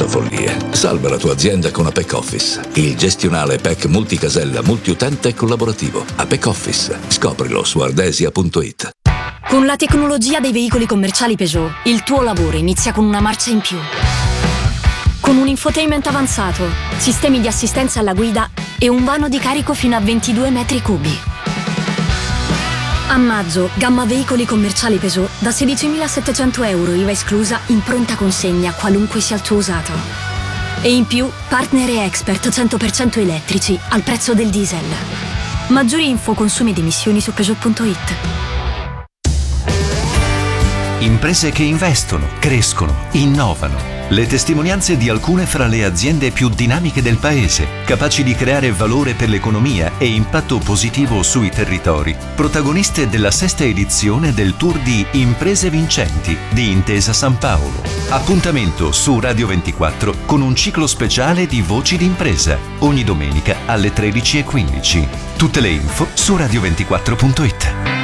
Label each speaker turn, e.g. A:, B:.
A: Basta follie. Salva la tua azienda con Apec Office, il gestionale PEC multicasella, multiutente e collaborativo. Apec Office. Scoprilo su ardesia.it.
B: Con la tecnologia dei veicoli commerciali Peugeot, il tuo lavoro inizia con una marcia in più. Con un infotainment avanzato, sistemi di assistenza alla guida e un vano di carico fino a 22 metri cubi. A maggio, gamma veicoli commerciali Peugeot da 16.700 euro IVA esclusa in pronta consegna, qualunque sia il tuo usato. E in più, partner e expert 100% elettrici al prezzo del diesel. Maggiori info, consumi ed emissioni su Peugeot.it.
C: Imprese che investono, crescono, innovano. Le testimonianze di alcune fra le aziende più dinamiche del paese, capaci di creare valore per l'economia e impatto positivo sui territori. Protagoniste della 6ª edizione del tour di Imprese Vincenti di Intesa Sanpaolo. Appuntamento su Radio 24 con un ciclo speciale di Voci d'impresa, ogni domenica alle 13:15. Tutte le info su radio24.it.